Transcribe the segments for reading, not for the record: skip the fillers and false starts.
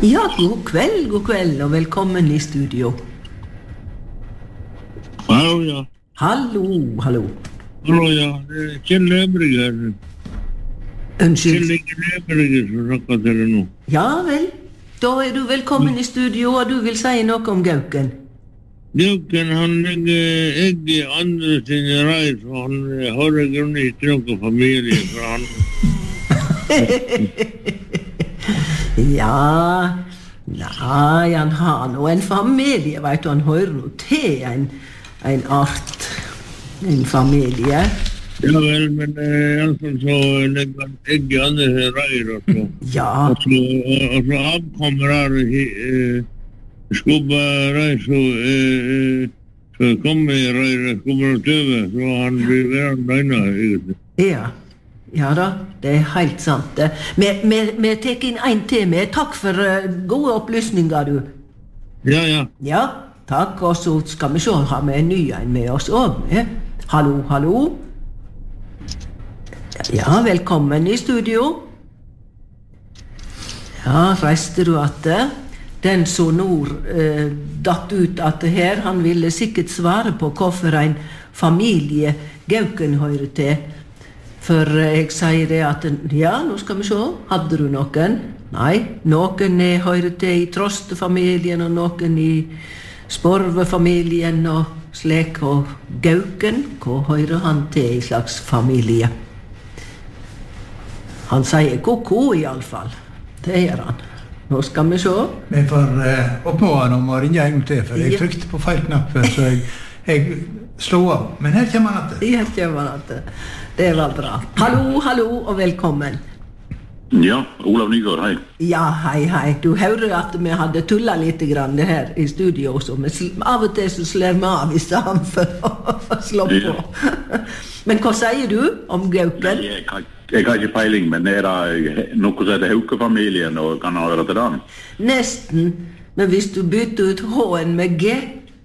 Ja, god kveld, og velkommen i studio. Hallo, ja. Hallo. Hallo, ja. Kjell Løberg her. Unnskyld. Kjell Løberg som snakker til deg nå. Ja vel, da er du velkommen i studio, og du vil si noe om Gauken. Gauken, han legger egg i andre sine reir, så han har i grunnen ikke noen familie, for han... Ja, nei, han har nå en familie, vet du, han hører nå til en art, en familie. Ja vel, men i alle fall så legger han egg i andre reir, og så... Ja. Og så avkommer her skubba reir, så kommer i reir, skubber og tøve, så han blir værende øyne, egentlig. Ja da, det er helt sant det. Vi tar inn en til med. Takk for gode opplysninger, du. Ja. Ja, takk, og så skal vi se, ha med en ny en med oss også. Hallo. Ja, velkommen i studio. Ja, reiste du at den som Nord datt ut at her, han ville sikkert svare på hvorfor en familie Gauken hører til. For jeg sier det at, ja, nå skal vi se, hadde du noen? Nei, noen hører til i Trostefamilien, og noen i Sporvefamilien, og slik, og Gauken, hva hører han til i slags familie? Han sier koko i alle fall, det gjør han. Nå skal vi se. Vi får oppmå han om å ringe en gang til, for jeg trykte på feil knapp, så jeg slår av. Men her kommer han til. Her kommer han til. Det var bra. Hallo, og velkommen. Ja, Olav Nygaard, hei. Ja, hei. Du hører at vi hadde tullet litt grann her i studio også, men av og til så slår vi av i stedet for å slå på. Men hva sier du om Gauken? Jeg har ikke peiling, men er det noe som heter Hauke-familien, og kan ha høre til den? Nesten, men hvis du bytter ut H-en med G,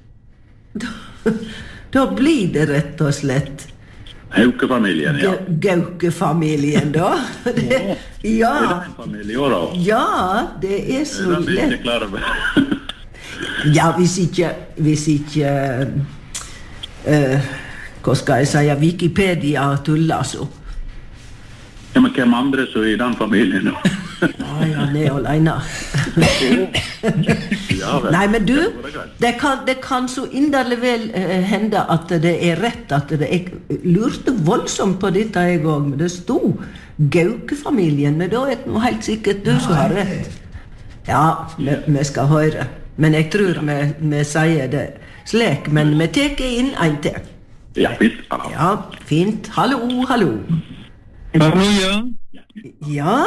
da blir det rett og slett Hauke-familien, ja. Gaukefamilien, da. Ja. Er det en familie også, da? Ja, det er så lett. Det er ikke klar over. Ja, hvis ikke hva skal jeg si, Wikipedia tuller så. Ja, men hvem andre så i den familien, da? Ja, han er alene. Nei, men du, det kan så inderlig vel hende at det er rett, at jeg lurte voldsomt på dette jeg også, men det stod Gaukefamilien, men da er det helt sikkert du som har rett. Ja, vi skal høre, men jeg tror vi sier det slik, men vi tar inn en til. Ja, fint. Ja, fint. Hallo. Hallo, ja. Ja?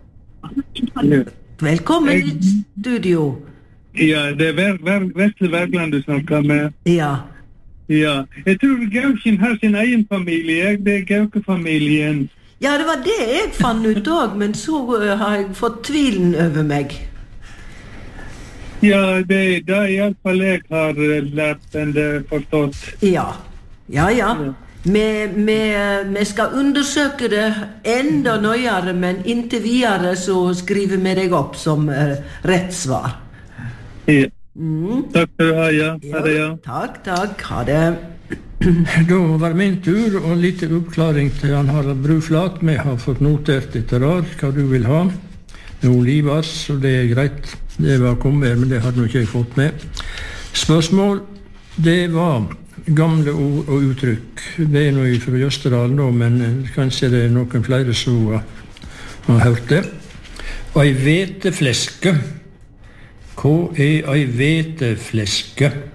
Velkommen i studio. Ja, det er Vesle Bergland du snakker med. Ja. Jeg tror Gauken har sin egen familie, det er Gaukefamilien. Ja, det var det jeg fant ut også, men så har jeg fått tvilen over meg. Ja, det er i alle fall jeg har lært enn det forstått. Ja. Vi skal undersøke det enda nøyere, men inntil videre så skriver vi deg opp som rett svar. Ja. Takk for det, ja. Ha det, ja. Takk. Ha det. Da var min tur, og litt oppklaring til han Harald Bruflat. Vi har fått notert etter hva du vil ha. Med olivas, så det er greit. Det var kommet, men det hadde nok ikke jeg fått med. Spørsmål, det var gamle ord og uttrykk. Det er noe fra Jøsterdal nå, men kanskje det er noen flere som har hørt det. Ei vetefleske. Hva er ei vetefleske?